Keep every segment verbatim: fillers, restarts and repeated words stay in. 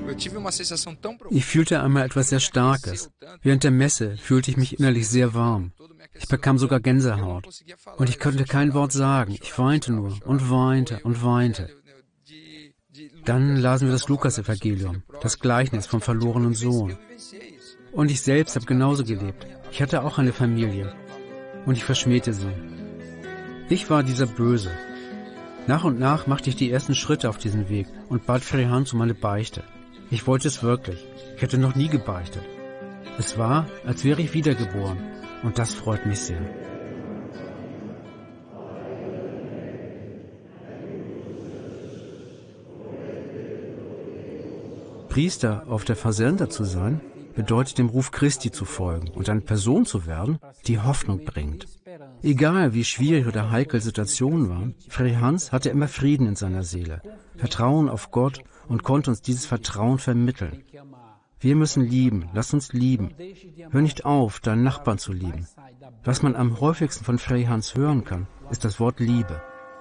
Ich fühlte einmal etwas sehr Starkes. Während der Messe fühlte ich mich innerlich sehr warm. Ich bekam sogar Gänsehaut. Und ich konnte kein Wort sagen. Ich weinte nur und weinte und weinte. Dann lasen wir das Lukas-Evangelium, das Gleichnis vom verlorenen Sohn. Und ich selbst habe genauso gelebt. Ich hatte auch eine Familie. Und ich verschmähte sie. Ich war dieser Böse. Nach und nach machte ich die ersten Schritte auf diesem Weg und bat Freyhans um eine Beichte. Ich wollte es wirklich. Ich hätte noch nie gebeichtet. Es war, als wäre ich wiedergeboren. Und das freut mich sehr. Priester auf der Fazenda zu sein, bedeutet dem Ruf Christi zu folgen und eine Person zu werden, die Hoffnung bringt. Egal wie schwierig oder heikel Situationen waren, Freyhans hatte immer Frieden in seiner Seele, Vertrauen auf Gott und konnte uns dieses Vertrauen vermitteln. Wir müssen lieben, lass uns lieben. Hör nicht auf, deinen Nachbarn zu lieben. Was man am häufigsten von Freyhans hören kann, ist das Wort Liebe.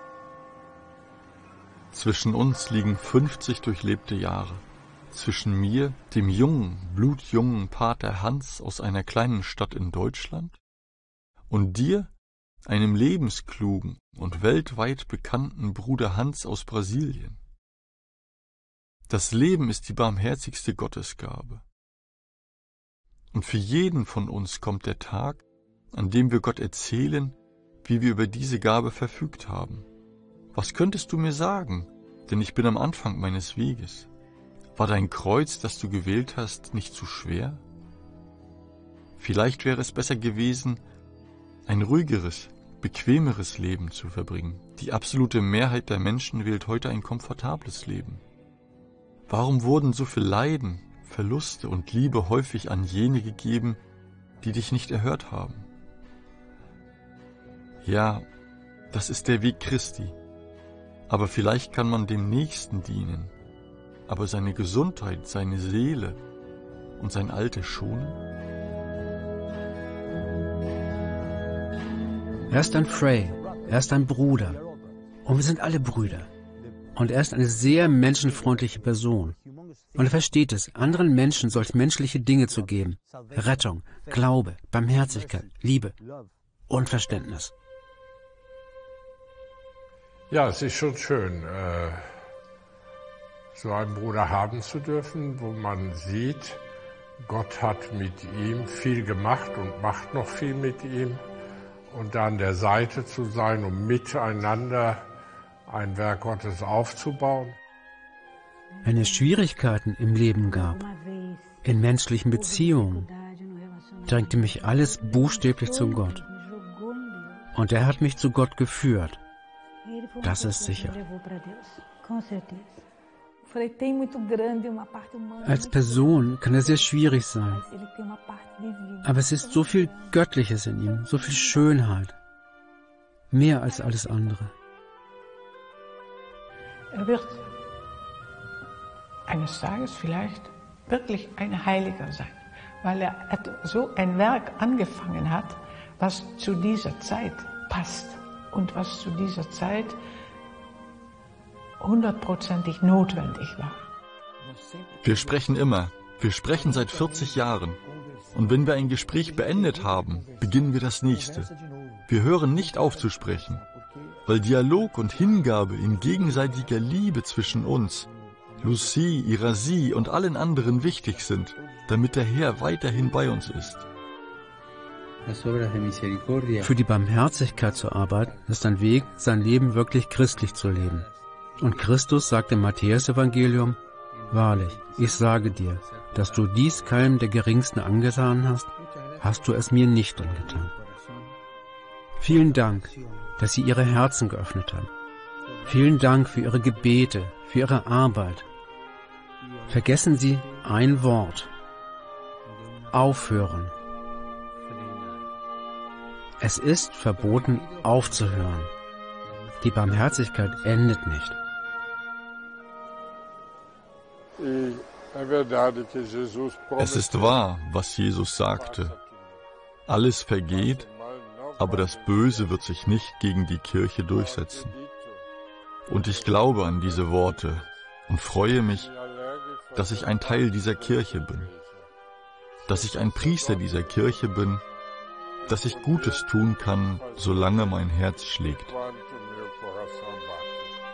Zwischen uns liegen fünfzig durchlebte Jahre. Zwischen mir, dem jungen, blutjungen Pater Hans aus einer kleinen Stadt in Deutschland, und dir, einem lebensklugen und weltweit bekannten Bruder Hans aus Brasilien. Das Leben ist die barmherzigste Gottesgabe. Und für jeden von uns kommt der Tag, an dem wir Gott erzählen, wie wir über diese Gabe verfügt haben. Was könntest du mir sagen? Denn ich bin am Anfang meines Weges. War dein Kreuz, das du gewählt hast, nicht zu schwer? Vielleicht wäre es besser gewesen, ein ruhigeres, bequemeres Leben zu verbringen. Die absolute Mehrheit der Menschen wählt heute ein komfortables Leben. Warum wurden so viel Leiden, Verluste und Liebe häufig an jene gegeben, die dich nicht erhört haben? Ja, das ist der Weg Christi. Aber vielleicht kann man dem Nächsten dienen, aber seine Gesundheit, seine Seele und sein Alter schonen? Er ist ein Frey, er ist ein Bruder. Und wir sind alle Brüder. Und er ist eine sehr menschenfreundliche Person. Und er versteht es, anderen Menschen solch menschliche Dinge zu geben. Rettung, Glaube, Barmherzigkeit, Liebe und Verständnis. Ja, es ist schon schön, äh, so einen Bruder haben zu dürfen, wo man sieht, Gott hat mit ihm viel gemacht und macht noch viel mit ihm. Und da an der Seite zu sein, um miteinander ein Werk Gottes aufzubauen. Wenn es Schwierigkeiten im Leben gab, in menschlichen Beziehungen, drängte mich alles buchstäblich zu Gott. Und er hat mich zu Gott geführt. Das ist sicher. Als Person kann er sehr schwierig sein. Aber es ist so viel Göttliches in ihm, so viel Schönheit. Mehr als alles andere. Er wird eines Tages vielleicht wirklich ein Heiliger sein, weil er so ein Werk angefangen hat, was zu dieser Zeit passt und was zu dieser Zeit hundertprozentig notwendig war. Wir sprechen immer, wir sprechen seit vierzig Jahren. Und wenn wir ein Gespräch beendet haben, beginnen wir das nächste. Wir hören nicht auf zu sprechen, weil Dialog und Hingabe in gegenseitiger Liebe zwischen uns, Lucie, Irasie und allen anderen wichtig sind, damit der Herr weiterhin bei uns ist. Für die Barmherzigkeit zu arbeiten, ist ein Weg, sein Leben wirklich christlich zu leben. Und Christus sagt im Matthäus-Evangelium, wahrlich, ich sage dir, dass du dies keinem der Geringsten angetan hast, hast du es mir nicht angetan. Vielen Dank, dass Sie Ihre Herzen geöffnet haben. Vielen Dank für Ihre Gebete, für Ihre Arbeit. Vergessen Sie ein Wort. Aufhören. Es ist verboten, aufzuhören. Die Barmherzigkeit endet nicht. Es ist wahr, was Jesus sagte. Alles vergeht, aber das Böse wird sich nicht gegen die Kirche durchsetzen. Und ich glaube an diese Worte und freue mich, dass ich ein Teil dieser Kirche bin, dass ich ein Priester dieser Kirche bin, dass ich Gutes tun kann, solange mein Herz schlägt.